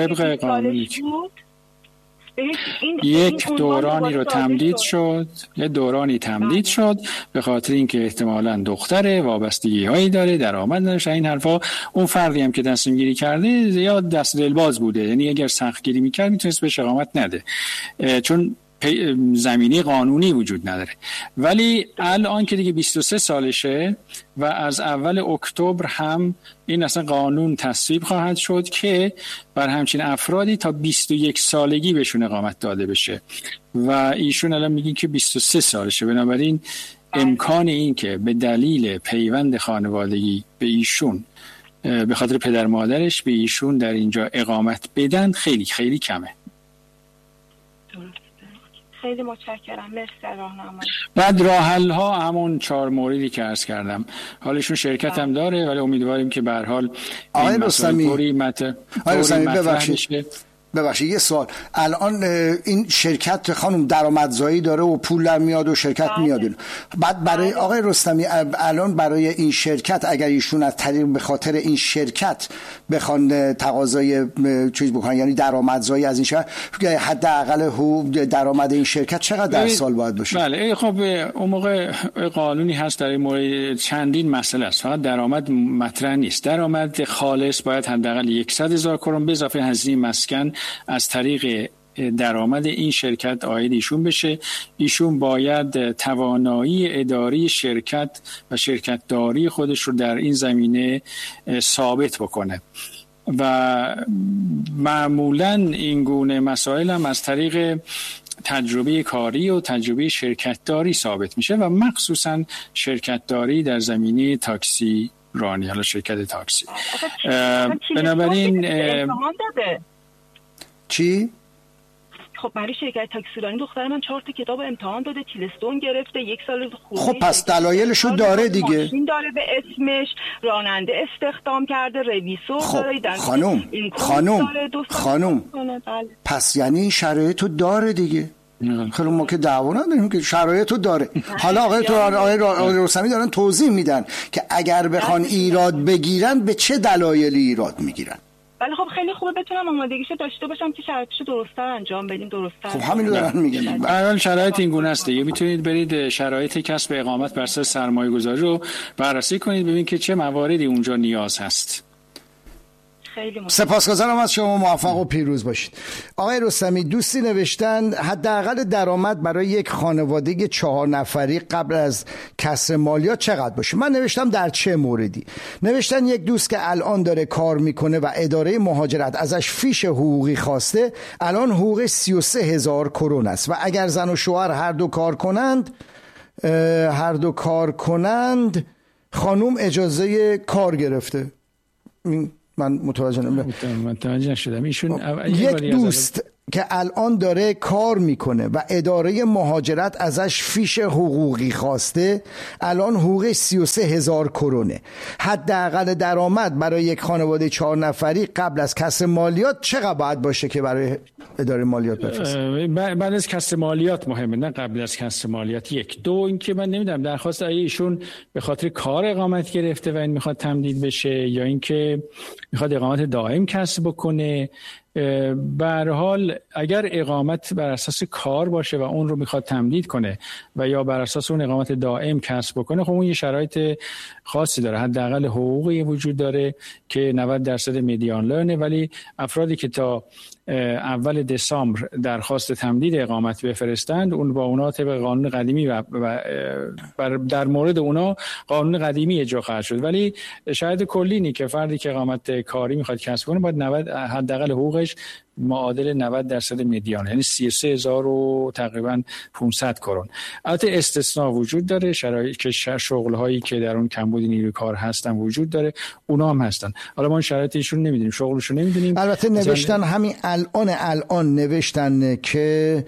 S4: یک دورانی رو تمدید شد، یه دورانی تمدید شد به خاطر اینکه احتمالاً دختره، وابستگی هایی داره، درآمد نداره، این حرفا. اون فردی هم که تصمیم گیری کرده یا دست دلباز بوده، یعنی اگر سخت گیری میکرد میتونست بهش اقامت نده چون زمینه قانونی وجود نداره. ولی الان که دیگه 23 سالشه و از اول اکتبر هم این اصلا قانون تصویب خواهد شد که بر همچین افرادی تا 21 سالگی بهشون اقامت داده بشه و ایشون الان میگین که 23 سالشه. بنابراین امکان این که به دلیل پیوند خانوادگی به ایشون به خاطر پدر مادرش به ایشون در اینجا اقامت بدن خیلی خیلی کمه.
S6: خیلی متشکرم، مرسی راهنمایی.
S4: بعد راه حل ها همون 4 موردی که عرض کردم. حالشون شرکت هم داره ولی امیدواریم که به هر حال
S3: آقای رستمی ببخشید ببخشید یه سوال، الان این شرکت خانم درآمدزایی داره و پول میاد و شرکت میاد، بعد برای آقای رستمی الان برای این شرکت اگر ایشون از طریق به خاطر این شرکت بخوان تقاضای چیز بکنن، یعنی درآمدزایی از این شرکت، حداقل درآمد این شرکت چقدر در سال باید باشه؟
S4: بله خب اون موقع قانونی هست در این مورد، چندین مسئله است، فقط درآمد مطرح نیست. درآمد خالص باید حداقل 100,000 کرون به اضافه هزینه مسکن از طریق درآمد این شرکت عاید ایشون بشه. ایشون باید توانایی اداری شرکت و شرکت داری خودش رو در این زمینه ثابت بکنه و معمولاً این گونه مسائل هم از طریق تجربه کاری و تجربه شرکت داری ثابت میشه و مخصوصاً شرکت داری در زمینه تاکسی رانی، حالا شرکت تاکسی. بنابراین
S3: چی؟
S6: خب برای شرکت تاکسی رانی دختر من 4 تا کتاب امتحان داده، تیلستون گرفته، 1 سال خورده.
S3: خب پس دلایلشو داره دیگه.
S6: ماشین داره به اسمش، راننده استخدام کرده، رویسور داره.
S3: خانم پس یعنی شرایطو داره دیگه. خیلی ما که دعوا نداریم که شرایطو داره. حالا آقای رستمی دارن توضیح میدن که اگر بخوان ایراد بگیرن به چه دلایلی ایراد میگیرن.
S6: ولی خب خیلی خوبه بتونم آمادگیشو داشته باشم که شرایطشو درست‌تر انجام بدیم. درست‌تر
S3: خب همین رو دارن میگن.
S4: الان شرایط این گونه است دیگه. میتونید برید شرایط کسب اقامت بر اساس سرمایه‌گذاری رو بررسی کنید، ببینید که چه مواردی اونجا نیاز هست.
S3: سپاسگزارم از شما، موفق و پیروز باشید. آقای رستمی، دوستی نوشتن حداقل درآمد برای یک خانواده 4 نفری قبل از کسر مالیات چقدر باشه؟ من نوشتم در چه موردی. نوشتن یک دوست که الان داره کار میکنه و اداره مهاجرت ازش فیش حقوقی خواسته، الان حقوقش 33,000 کرون است و اگر زن و شوهر هر دو کار کنند خانوم اجازه کار گرفته. من
S4: متوجه نشدم. ایشون
S3: یک دوست که الان داره کار میکنه و اداره مهاجرت ازش فیش حقوقی خواسته، الان حقوقش 33,000 کرونه. حداقل درآمد برای یک خانواده 4 نفری قبل از کسر مالیات چقدر باید باشه که برای اداره مالیات بفرسته؟
S4: بعد از کسر مالیات مهمه، نه قبل از کسر مالیات. 1 2 اینکه من نمیدونم درخواست ایشون به خاطر کار اقامت گرفته و این میخواد تمدید بشه یا اینکه میخواد اقامت دائم کسب بکنه. به هر حال اگر اقامت بر اساس کار باشه و اون رو میخواد تمدید کنه و یا بر اساس اون اقامت دائم کسب بکنه، خب اون یه شرایط خاصی داره. حداقل حقوقی وجود داره که 90% میدیان لرنه، ولی افرادی که تا اول دسامبر درخواست تمدید اقامت بفرستند، اون با اونا طبق قانون قدیمی و در مورد اونا قانون قدیمی اجرا خواهد شد. ولی شاید کلی اینه که فردی که اقامت کاری میخواد کسب کنه باید 90 حداقل حقوقش معادل 90% میدیان، یعنی 33,000 و تقریبا 500 کرون. البته استثناء وجود داره، شرایط که شغل هایی که در اون کمبود نیروی کار هستن وجود داره، اونا هم هستن. حالا ما شرایط ایشون نمیدونیم، شغلشو نمیدونیم.
S3: البته نوشتن همین الان نوشتن که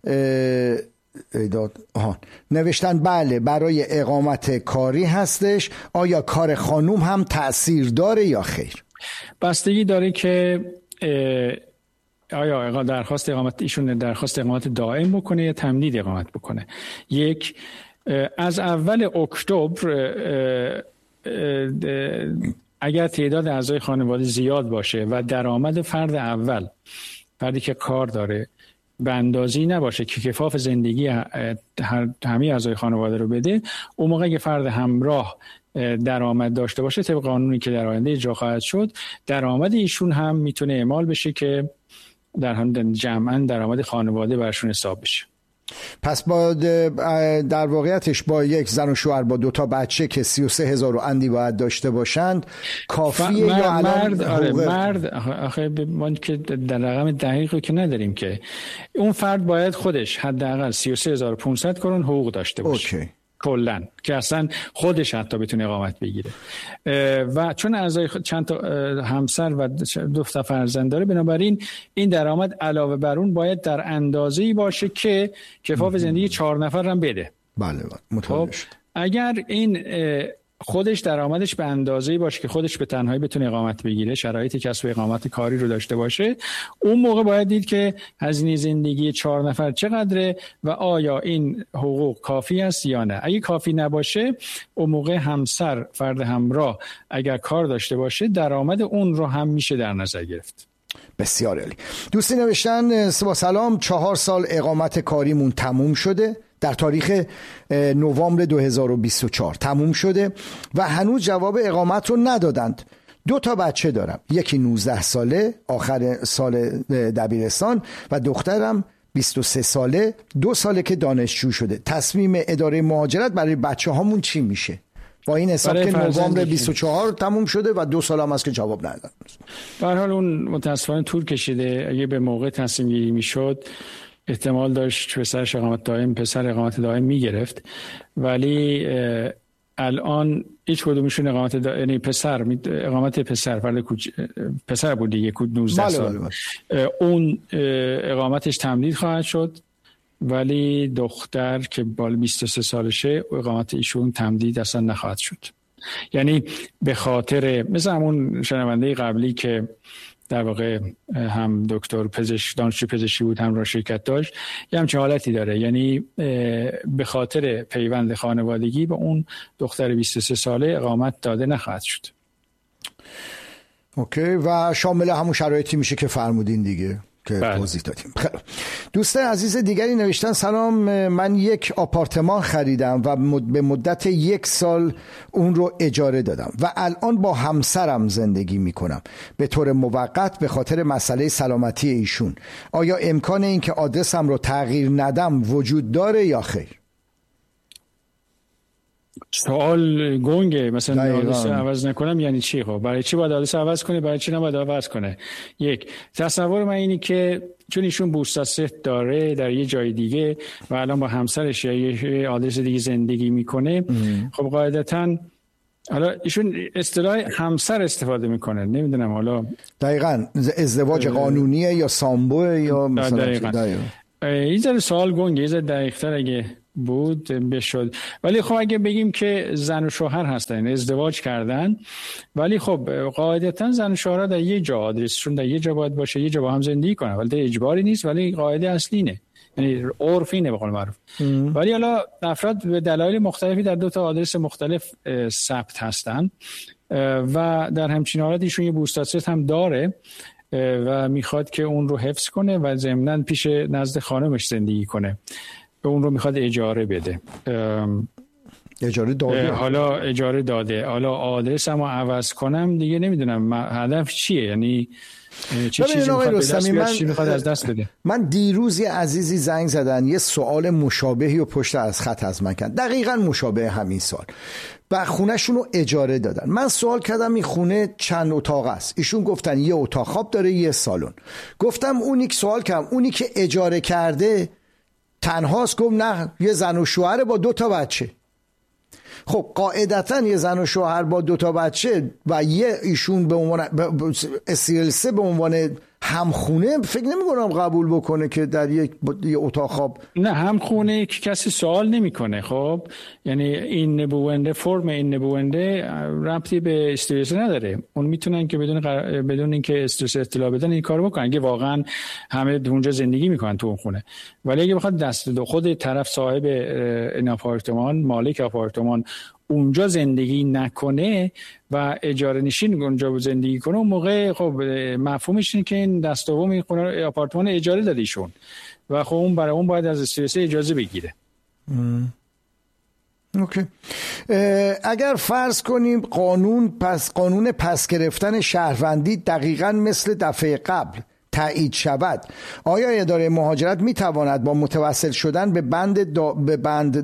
S3: نوشتن بله برای اقامت کاری هستش. آیا کار خانوم هم تأثیر داره یا خیر؟
S4: بستگی داره که آیا درخواست اقامت ایشون درخواست اقامت دائم بکنه یا تمدید اقامت بکنه. از اول اکتبر اگر تعداد اعضای خانواده زیاد باشه و درآمد فردی که کار داره به اندازه‌ای نباشه که کفاف زندگی همه اعضای خانواده رو بده، اون موقع که فرد همراه درآمد داشته باشه طبق قانونی که در آینده اجرا خواهد شد، درآمد ایشون هم میتونه اعمال بشه که جمعاً درآمد خانواده برشون حساب بشه.
S3: پس در واقعیتش با یک زن و شوهر با 2 تا بچه که 33,000 اندی باید داشته باشند کافیه یا
S4: مرد آخه ما که در رقم دقیقی که نداریم که اون فرد باید خودش حداقل 33,500 کرون حقوق داشته باشه. اوکی. کلن که اصلا خودش حتی بتونه اقامت بگیره و چون اعضای چند تا همسر و 2 تا فرزند داره، بنابراین این درآمد علاوه بر اون باید در اندازه‌ای باشه که کفاف زندگی 4 نفر هم بده.
S3: بله متوجه شد.
S4: اگر این خودش درآمدش به اندازه‌ای باشه که خودش به تنهایی بتونه اقامت بگیره، شرایط کسب اقامت کاری رو داشته باشه، اون موقع باید دید که هزینه زندگی 4 نفر چقدره و آیا این حقوق کافی است یا نه. اگه کافی نباشه، اون موقع همسر، فرد همراه اگر کار داشته باشه، درآمد اون رو هم میشه در نظر گرفت.
S3: بسیار عالی. دوستی نوشتن با سلام، 4 سال اقامت کاریمون تموم شده، در تاریخ نوامبر 2024 تموم شده و هنوز جواب اقامت رو ندادند. 2 بچه دارم، یکی 19 ساله آخر سال دبیرستان و دخترم 23 ساله 2 ساله که دانشجو شده. تصمیم اداره مهاجرت برای بچه هامون چی میشه؟ با این حساب که نوامبر 24 تموم شده و 2 سال هم هست که جواب ندادن.
S4: به هر حال اون متاسفانه طول کشیده. اگه به موقع تصمیم گیری میشد، احتمال داشت پسرش اقامت دائم، پسر اقامت دائم میگرفت، ولی الان هیچ کدومشون اقامت یعنی پسر اقامت پسر، فرد پسر بود دیگه، 19 سال، اون اقامتش تمدید خواهد شد، ولی دختر که بالا 23 سالشه اقامت ایشون تمدید اصلا نخواهد شد. یعنی به خاطر مثل همون شنونده قبلی که در واقع هم دکتر دانشجو پزشکی بود، هم را شرکت داشت، یه همچین حالتی داره. یعنی به خاطر پیوند خانوادگی به اون دختر 23 ساله اقامت داده نخواهد شد.
S3: اوکی، و شامل همون شرایطی میشه که فرمودین دیگه که توضیح دادیم. دوست عزیز دیگری نوشتن سلام، من یک آپارتمان خریدم و به مدت 1 سال اون رو اجاره دادم و الان با همسرم زندگی میکنم به طور موقت به خاطر مسئله سلامتی ایشون. آیا امکان این که آدرسم رو تغییر ندم وجود داره یا خیر؟
S4: سوال گنگه. مثلا آدرس عوض نکنم یعنی چی؟ خب برای چی باید آدرس عوض کنه، برای چی نباید عوض کنه؟ یک تصور من اینی که چون ایشون بورساست داره در یه جای دیگه و الان با همسرش یا یه آدرس دیگه زندگی میکنه، خب قاعدتاً حالا ایشون اصطلاح همسر استفاده میکنه، نمیدونم حالا
S3: دقیقاً ازدواج قانونیه یا سامبوه یا مثلا
S4: این ذره سوال گنگه، یه ذره دقیق‌تر اگه بود بشد. ولی خب اگه بگیم که زن و شوهر هستن، ازدواج کردن، ولی خب قاعدتا زن و شوهر در یه جا، آدرسشون در یه جا باید باشه، یه جا با هم زندگی کنن، ولی اجباری نیست، ولی قاعده اصلی اینه، یعنی عرف اینه به قول معروف. ولی حالا افراد به دلایل مختلفی در 2 آدرس مختلف ثبت هستن و در همچین حالت ایشون یه بورساست هم داره و میخواد که اون رو حفظ کنه و ضمناً پیش نزد خانمش زندگی کنه، به اون رو میخواد اجاره بده.
S3: اجاره داده.
S4: حالا اجاره داده، حالا آدرس هم عوض کنم دیگه نمیدونم هدف چیه، یعنی چه چیزی میخواد از دست بده.
S3: من دیروز یه عزیزی زنگ زدن، یه سوال مشابهی و پشت از خط از من کردن، دقیقاً مشابه همین سوال، و خونه شون رو اجاره دادن. من سوال کردم این خونه چند اتاق است؟ ایشون گفتن یه اتاق خواب داره، یه سالن. گفتم اونی که سوال کردم اونی که اجاره کرده تنهاست؟ گفت نه، یه زن و شوهر با 2 بچه. خب قاعدتا یه زن و شوهر با 2 بچه و یه ایشون به عنوان SL3 به عنوان همخونه، فکر نمی‌کنم قبول بکنه که در یه اتاق خواب.
S4: نه، همخونه که کسی سوال نمی‌کنه. خب یعنی این نبونده، فرم این نبونده ربطی به استرس نداره. اون میتونن که بدون اینکه استرس اطلاع بدن این کارو بکنن، اگه واقعا همه اونجا زندگی میکنن تو اون خونه. ولی اگه بخواد دست دو خود طرف صاحب این آپارتمان، مالک آپارتمان اونجا زندگی نکنه و اجاره نشین اونجا زندگی کنه، اون موقع خب مفهومش اینه که این دست دوم آپارتمان اجاره داده ایشون و خب اون برای اون باید از استرس اجازه بگیره.
S3: اوکی. اگر فرض کنیم قانون پس گرفتن شهروندی دقیقاً مثل دفعه قبل تایید شود، آیا اداره مهاجرت میتواند با متوسل شدن به بند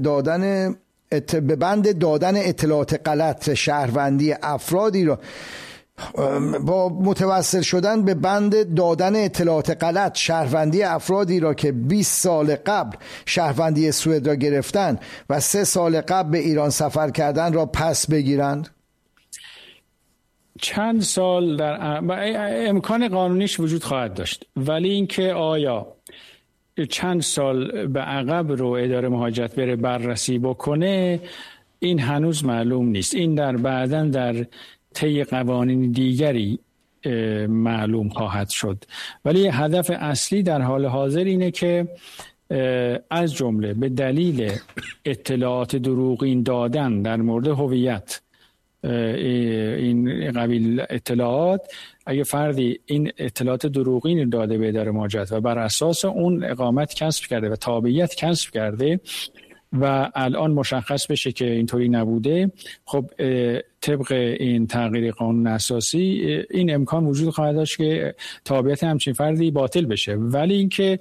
S3: دادن اطلاعات غلط شهروندی افرادی را که 20 سال قبل شهروندی سوئد را گرفتند و 3 سال قبل به ایران سفر کردند را پس بگیرند؟
S4: چند سال در امکان قانونیش وجود خواهد داشت، ولی اینکه آیا چند سال به عقب رو اداره مهاجرت بره بررسی بکنه، این هنوز معلوم نیست. این در بعداً در طی قوانین دیگری معلوم خواهد شد، ولی هدف اصلی در حال حاضر اینه که از جمله به دلیل اطلاعات دروغین دادن در مورد هویت، این قبیل اطلاعات، اگه فردی این اطلاعات دروغین داده به اداره مهاجرت و بر اساس اون اقامت کسب کرده و تابعیت کسب کرده و الان مشخص بشه که اینطوری نبوده، خب طبق این تغییر قانون اساسی این امکان وجود خواهد داشت که تابعیت همچین فردی باطل بشه. ولی اینکه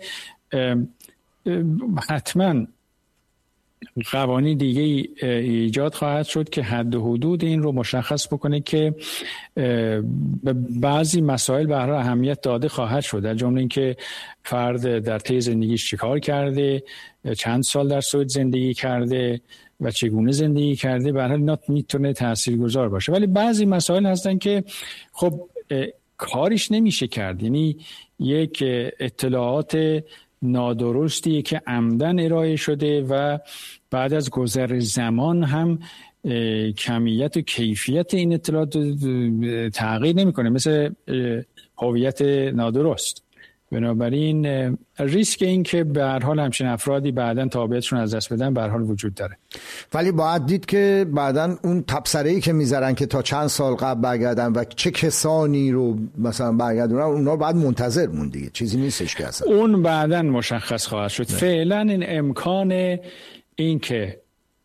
S4: حتما قوانین دیگه ایجاد خواهد شد که حد و حدود این رو مشخص بکنه که به بعضی مسائل به هر حال اهمیت داده خواهد شد، در جمله اینکه فرد در طی زندگیش چیکار کرده، چند سال در سوئد زندگی کرده و چگونه زندگی کرده، به هر حال اینا میتونه تاثیرگذار باشه. ولی بعضی مسائل هستن که خب کاریش نمیشه کرد، یعنی یک اطلاعات نادرستی که عمدن ارائه شده و بعد از گذر زمان هم کمیت و کیفیت این اطلاعات تغییر نمیکنه، مثل هویت نادرست. بنابراین ریسک این که به هر حال همچین افرادی بعداً تابعیتشون از دست بدن به هر حال وجود داره.
S3: ولی باید دید که بعداً اون تبصره‌ای که میذارن که تا چند سال قبل برگردن و چه کسانی رو مثلا برگردونن، اونا باید منتظر موند دیگه، چیزی نیستش که اصلا
S4: اون بعداً مشخص خواهد شد. فعلا این امکان این که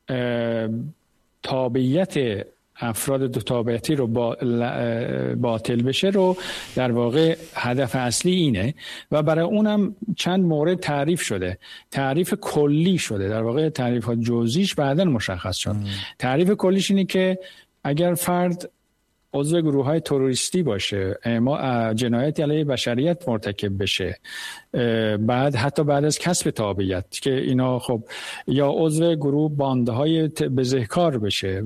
S4: تابعیت افراد دو تابعیتی رو باطل بشه رو در واقع هدف اصلی اینه و برای اونم چند مورد تعریف شده، تعریف کلی شده، در واقع تعریف جزئیش بعداً مشخص شد. تعریف کلیش اینه که اگر فرد عضو گروه‌های تروریستی باشه، جنایتی علیه بشریت مرتکب بشه، حتی بعد از کسب تابعیت که اینا خب یا عضو گروه باندهای بزهکار بشه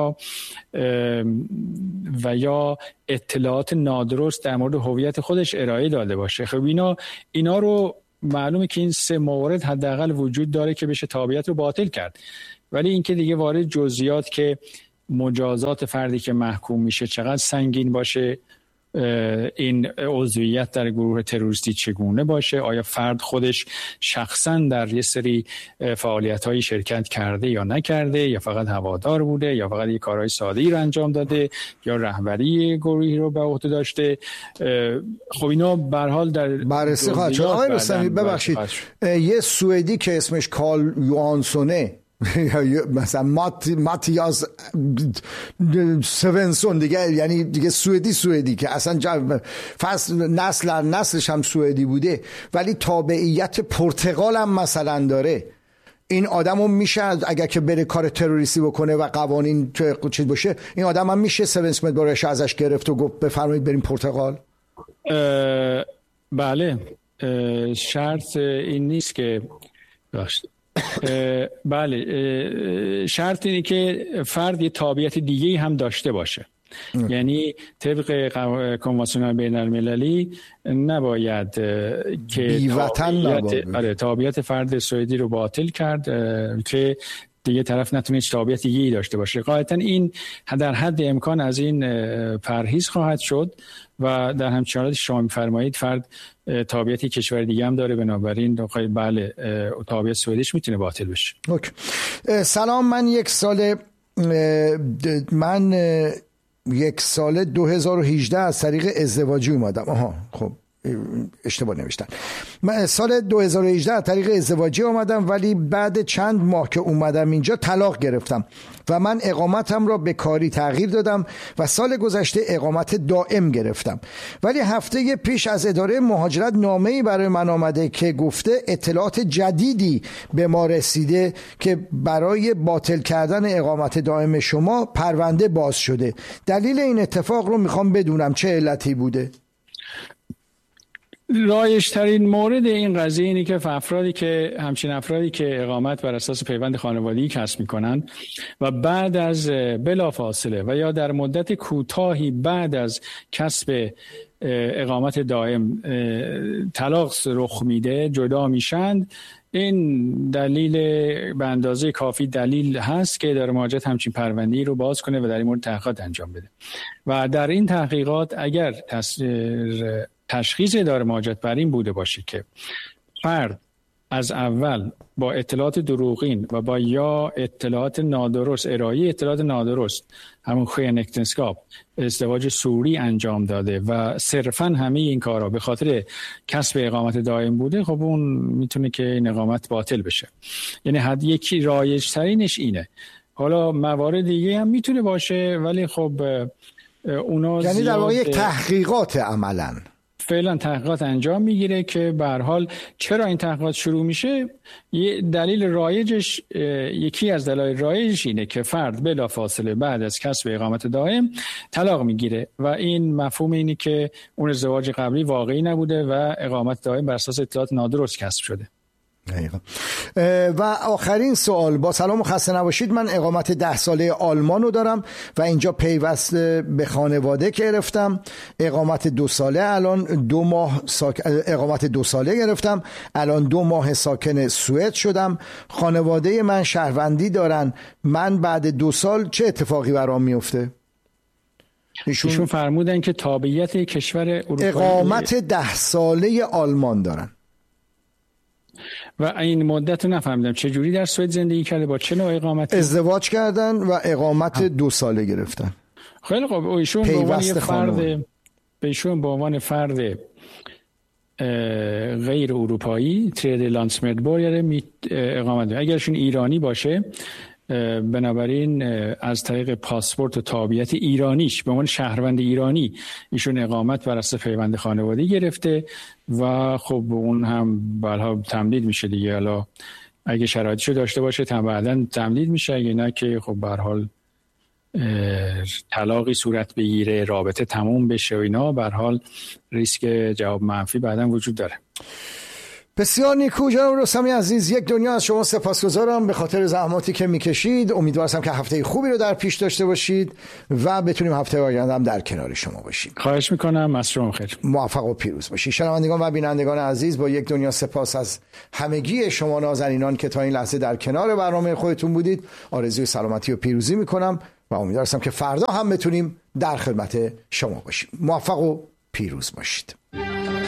S4: و یا اطلاعات نادرست در مورد هویت خودش ارائه داده باشه، خب اینا رو معلومه که این سه مورد حداقل وجود داره که بشه تابعیت رو باطل کرد. ولی اینکه دیگه وارد جزئیات که مجازات فردی که محکوم میشه چقدر سنگین باشه، این عضویت در گروه تروریستی چگونه باشه، آیا فرد خودش شخصا در یه سری فعالیت‌های شرکت کرده یا نکرده، یا فقط هوادار بوده، یا فقط یه کارهای ساده‌ای رو انجام داده، یا رهبری گروهی رو به عهده داشته. خب اینا به هر حال در
S3: بررسی خواهد شد. آقای رستمی ببخشید، یه سوئدی که اسمش کارل یوهانسونه مثلا ماتیاس سونسون دیگه، یعنی دیگه سوئدی که اصلا نسلش هم سوئدی بوده ولی تابعیت پرتغال هم مثلا داره، این آدمو میشه اگر که بره کار تروریستی بکنه و قوانین چیز باشه، این آدم هم میشه سونسمت بارش ازش گرفت و گفت بفرمایید بریم پرتغال؟
S4: بله، شرط این نیست که بله، شرط اینه که فرد یه تابعیت دیگه هم داشته باشه. یعنی طبق کنوانسیون بین المللی نباید که تابعیت فرد سوئدی رو باطل کرد که دیگه طرف نتونه هیچ تابعیت دیگه‌ای داشته باشه. غالباً این در حد امکان از این پرهیز خواهد شد و در همچین حالت شما می‌فرمایید فرد تابعیت کشور دیگه هم داره، بنابراین بله تابعیت سوئدیش میتونه باطل بشه.
S3: سلام، من یک سال 2018 از طریق ازدواجی اومدم. خب اشتباه نوشتن. من سال 2018 از طریق ازدواجی آمدم ولی بعد چند ماه که اومدم اینجا طلاق گرفتم و من اقامتم را به کاری تغییر دادم و سال گذشته اقامت دائم گرفتم. ولی هفته پیش از اداره مهاجرت نامه‌ای برای من آمده که گفته اطلاعات جدیدی به ما رسیده که برای باطل کردن اقامت دائم شما پرونده باز شده. دلیل این اتفاق رو میخوام بدونم، چه علتی بوده؟
S4: رایج‌ترین مورد این قضیه اینه که همچین افرادی که اقامت بر اساس پیوند خانوادگی کسب می‌کنند و بعد از بلافاصله و یا در مدت کوتاهی بعد از کسب اقامت دائم طلاق رخ میده، جدا میشند، این دلیل به اندازه کافی دلیل هست که اداره مهاجرت همچین پرونده‌ای رو باز کنه و در این مورد تحقیقات انجام بده. و در این تحقیقات اگر تشخیص اداره مهاجرت بر این بوده باشه که فرد از اول با اطلاعات دروغین و با یا اطلاعات نادرست، ارائه اطلاعات نادرست، همون خیانتگراب، ازدواج سوری انجام داده و صرفاً همه این کارا به خاطر کسب اقامت دائم بوده، خب اون میتونه که این اقامت باطل بشه. یعنی حد یکی رایج ترینش اینه. حالا موارد دیگه هم میتونه باشه، ولی خب اونا
S3: یعنی در واقع یک تحقیقات عملاً
S4: فعلا تحقیقات انجام میگیره که به هر حال چرا این تحقیقات شروع میشه. یه دلیل رایجش، یکی از دلایل رایجش اینه که فرد بلافاصله بعد از کسب اقامت دائم طلاق میگیره و این مفهوم اینه که اون ازدواج قبلی واقعی نبوده و اقامت دائم بر اساس اطلاعات نادرست کسب شده.
S3: و آخرین سوال، با سلام و خسته نباشید، من اقامت 10 ساله آلمان رو دارم و اینجا پیوسته به خانواده گرفتم. اقامت 2 ساله الان 2 ماه اقامت 2 ساله گرفتم، الان 2 ماه ساکن سوئد شدم. خانواده من شهروندی دارن. من بعد 2 سال چه اتفاقی برام میفته؟
S4: ایشون فرمودن که تابعیت کشور اروپایی،
S3: اقامت 10 ساله آلمان دارن
S4: و این مدت رو نفهمیدم چه جوری در سوئد زندگی کرده، با چه نوع اقامتی؟
S3: ازدواج کردن و اقامت 2 ساله گرفتن.
S4: خیلی خب، ایشون به عنوان فرد غیر اروپایی تریدلانس مدبور اقامت داره. اگرشون ایرانی باشه بنابراین از طریق پاسپورت و تابعیت ایرانیش به عنوان شهروند ایرانی ایشون اقامت بر اساس پیوند خانوادگی گرفته و خب اون هم بعدا تمدید میشه دیگه. حالا اگه شرایطشو داشته باشه بعداً تمدید میشه، اگه نه که خب به هر حال طلاقی صورت بگیره، رابطه تموم بشه و اینا، به هر حال ریسک جواب منفی بعداً وجود داره.
S3: بسیار نیکو جناب رستمی عزیز، یک دنیا از شما سپاسگزارم به خاطر زحماتی که میکشید. امیدوارم که هفته خوبی رو در پیش داشته باشید و بتونیم هفته آینده هم در کنار شما باشیم.
S4: خواهش میکنم. از شما خیر.
S3: موفق و پیروز باشید. شنوندگان و بینندگان عزیز، با یک دنیا سپاس از همگی شما نازنینان که تا این لحظه در کنار برنامه خودتون بودید. آرزوی سلامتی و پیروزی میکنم و امیدوارم که فردا هم بتونیم در خدمت شما باشیم. موفق و پیروز باشید.